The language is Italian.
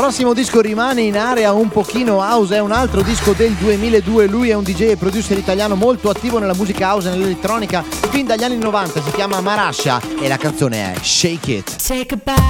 prossimo disco rimane in area un pochino house, è un altro disco del 2002. Lui è un DJ e producer italiano molto attivo nella musica house e nell'elettronica fin dagli anni 90, si chiama Marasha e la canzone è Shake It.